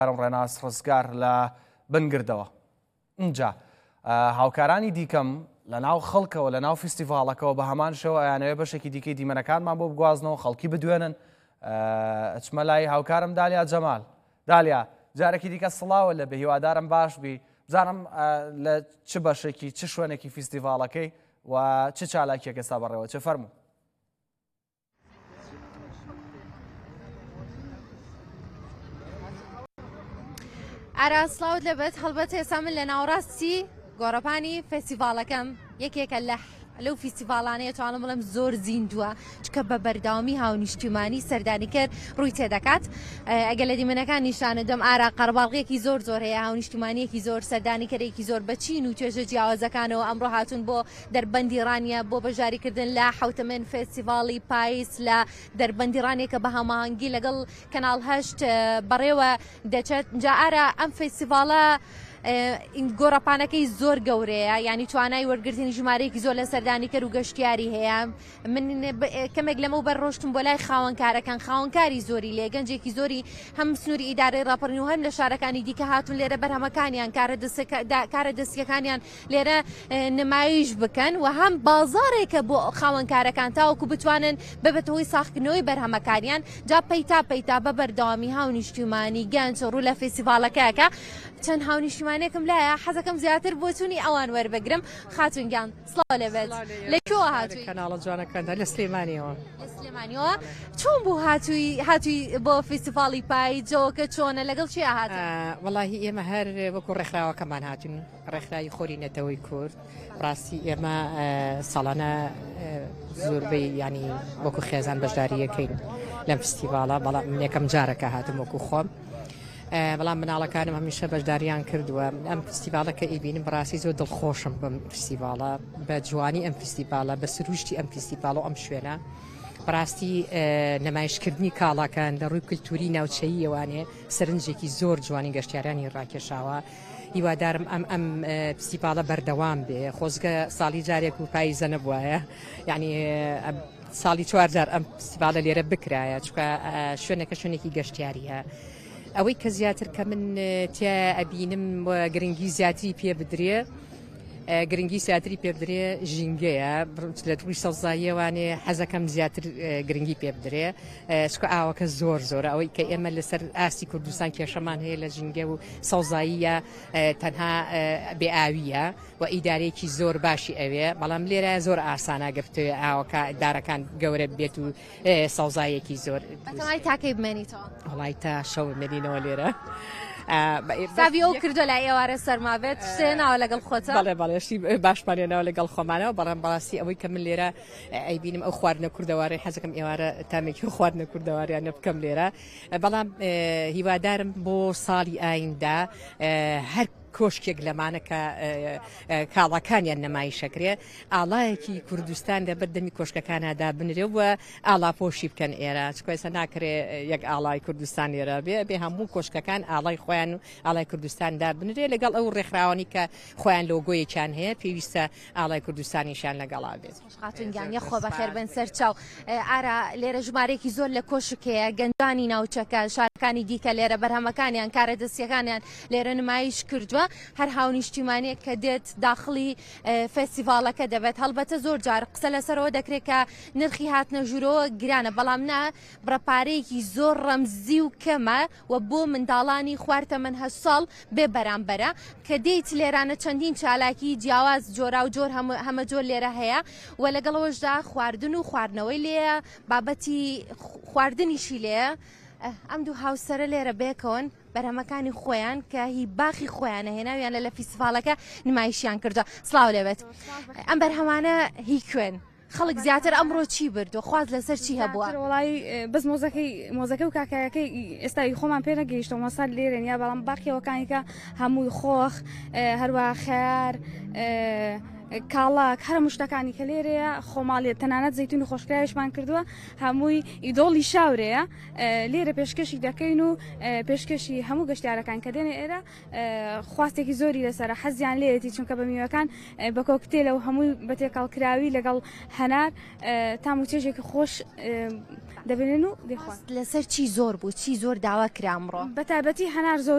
ڕێناس ڕزگار لە بنگردەوە. اینجا هاوکارانی دیکەم لە ناو خەڵکەوە لە ناو فیستیڤاڵەکەەوە بە هەمان شێوە ئەیانەوێ بەشێکی دیکەی دیمەنەکانمان بۆ بگوازنەوە خەڵکی بدوێنن. ئەچمە لای هاوکارم دالیا جەمال. دالیا جارێکی دیکە سڵاوە لە بە هیوادارم باش بی بزانم لە چ بەشێکی چ شوێنێکی فیستیڤاڵەکەی و چ چالاکیەکە سا بەڕێوە چه فەرموو. ئاراسلااوت لەبێت هەڵبەت ئێستا من لە ناوڕاستی گۆڕەپانی فێستیڤاڵەکەم یەکێکە لەو فیستیڤاڵانەیە توانم بڵێم زۆر زیندووە چکە بە بەرداوامی هاونیشتیمانی سەردانیکرد ڕووی تێدەکات. ئەگە لە دیمەنەکان نیشانە دەم ئارا قەرەباڵغیەکی زۆر هەیە هاونیشتیمانیەکی زۆر سەردانیکەرێکی زۆر بەچین و توێژە جیاوازەکانەوە ئەمڕۆ هاتوون بۆ دەربەندیڕانیە بۆ بەژاریکردن لە حوتەمەن فێستیڤاڵی پایس لە دەربەندیڕانێکە بە هەماهەنگی لەگەڵ کەناڵ هەشت بەڕێوە دەچێت. جا ئارا ئەم فێستیڤاڵە گۆڕەپانەکەی زۆر گەورەیە، ینی توانای وەرگرتنی ژمارەیەکی زۆر لە سەردانیکەر و گەشتیاری هەیە. من کەمێک لەمە بەرڕۆشتم بۆ لای خاوەنکارەکان، خاوەنکاری زۆری لێ گەنجێکی زۆری هەم سنووری ئیدارەی ڕاپەڕین و هەم لە شارەکانی دیکە هاتون لێرە بەرهەمەکانیان کارە دەستیەکانیان لێرە نمایش بکەن و هەم بازارێکە بۆ خاوەنکارەکان تاوەکو بتوانن ببێتەوەی ساختکردنەوەی بەرهەمەکانیان. جا پەیتا بە بەردەوامی هاونیشتیمانی گەنج ڕوو لە فێستیڤاڵەکەیەکە. چەند هاونیشتیمانێکم لایە حەزەکەم زیاتر بۆ چوونی ئەوان وەربگرم. خاتونگیان سڵاو لەبێت لەکوێوە هاتووی؟ کەناڵە جوانەکەندا لە سلێمانیەوە. سلێمانیەوە چۆن بوو هاتووی بۆ فێستیڤاڵی پای جەوەکە چۆنە لەگەڵ چی هات؟ وەڵاهی ئێمە هەر وەکو ڕێکخراوەکەمان هاتوون، ڕێکخراوی خۆری نەتەوەی کورد. ڕاستی ئێمە ساڵانە زۆربەی ینی وەکو خێزان بەشداریەکەین لەم فستیڤاڵە، بەڵام من یەکەم جارەکە هاتم وەکو خۆم. بەڵام مناڵەکانم هەمیشە بەشداریان کردووە. ئەم فستیڤاڵەکە ئیبینم بەڕاستی زۆر دڵخۆشم بەم فستیڤاڵە، بە جوانی ئەم فستیڤاڵە، بە سروشتی ئەم فستیڤاڵ و ئەم شوێنە. بەڕاستی نمایشکردنی کاڵاکان لە ڕووی کللتوری ناوچەیی ئەوانێ سەرنجێکی زۆر جوانی گەشتیارانی ڕاکێشاوە. هیوادارم ئەم فستیڤاڵە بەردەوام بێ. خۆزگە ساڵی جارێک و پاییزە نەبووایە، یعنی ساڵی 4 جار ئەم فستیڤاڵە لێرە بکرایە، چکە شوێنەکە شوێنێکی گەشتیاریە. ئەوەی کە زیاتر کە من تیا ئەبینم گرنگی زیاتری پێ بدرێ، گرنگی زیاتری پێ بدرێ ژینگەیە لە توی سەوزاییەوانێ حەزەکەم زیاتر گرنگی پێ بدرێ، چکە ئاوەکە زۆر ئەوەی کە ئێمە لەسەر ئاستی کوردستان کێشەمان هەیە لە ژینگە و سەوزاییە تەنها بێئاویە و ئیدارێکی زۆر باشی ئەوێ، بەڵام لێرە زۆر ئاسانە گرفتوێ ئاوەکە دارەکان گەورە بێت و سەوزایەکی زۆر. تاکەی بمێنیتەوە؟ وڵای تا شەو بمێنینەوە لێرە. ساوی ئەو کردو لای ئێوارە سەرمابێت شتێناوە لەگەڵ خۆتە؟ بەڵێ بەڵێشتی باشمانێنەوە لەگەڵ خۆمانەوە. بەڵام بەڕاستی ئەوەی کە من لێرە ئەیبینم ئەو خواردنە کوردەواری حەزەکەم ئێوارە تامێکی خواردنە کوردەواریانە بکەم لێرە. بەڵام هیوادارم بۆ ساڵی ئایندا هەر کۆشکێک لەمانەکە کاڵاکانیان نمایشەکرێ، ئاڵایەکی کوردستان لە بەردەمی کۆشکەکانەدا بنرێ و ئاڵاپۆشی بکەن ئێرە، چکۆسە ناکرێ یەک ئاڵای کوردستان لێرە بێ هەموو کۆشکەکان ئاڵای خۆیان و ئاڵای کوردستاندا بنرێ لەگەڵ ئەو ڕێکخراوانی کە خۆیان لۆگۆیەکیان هەیە پێویستە ئاڵای کوردستانیشان لەگەڵا بێت. خاتونگیان یەخۆ بەخێر بن سەر چاو. ئارا لێرە ژمارێکی زۆر لە کۆشکەیە گەنجانی ناوچەکە شارەکانی دیکە لێرە بەرهەمەکانیان کارە دەستیەکانیان لێرە نمایش کردووە. هەر هاونیشتیمانێک کە دێت داخلی فێستیڤاڵەکە دەبێت هەڵبەتە زۆر جار قسە لەسەرەوە دەکرێت کە نرخی هاتنە ژوورەوە گرانە، بەڵام نا بڕەپارەیەکی زۆر ڕەمزی و کەمە و بۆ منداڵانی خواردەمەند 8 ساڵ بێ بەرامبەرە کە دێیت لێرانە چەندین چالاکی جیاواز جۆرا و جۆر هەمە جۆر لێرە هەیە و لەگەڵەوەشدا خواردن و خواردنەوەی لێە بابەتی خواردنیشی لێە. ئەم دوو هاوسەرە لێرە بێکەوەن بەرهەمەکانی خۆیان کە هی باخی خۆیانە هێناویان لە فیستیڤاڵەکە نمایشیان کردو. سڵاو لەبێت. ئەم بەرهەمانە هی کوێن؟ خەڵک زیاتر ئەمڕۆ چی بردو؟ خواز لەسەر چی هەبووە؟ وڵی بەس مۆزەکە و کاکایەکەی ئێستای خۆمان پێ نەگەیشتەوە مەسال لێرێن یا بەڵام باقیەوەکانیکە هەمووی خۆخ هەروە خیار کاڵاک هەرموو شتەکانی کە لێرەیە خۆماڵێت تەنانەت زەیتون و خۆشکراویشمان کردووە هەمووی ئیدۆڵی شاورەیە لێرە پێشکەشی دەکەین و پێشکەشی هەموو گەشتیارەکان کە دێنێ ئێرە خواستێکی زۆری لەسەر حەزیان لێتی چونکە بە میوەکان بە کۆکتێلە و هەمووی بە تێکەڵکراوی لەگەڵ هەنار تام و چێژێکی خۆش دەبێنن و دەخواست. لەسەر چی زۆر بوو چی زۆر داوا کرا ئەمڕۆ؟ بەتابەتی هەنار زۆر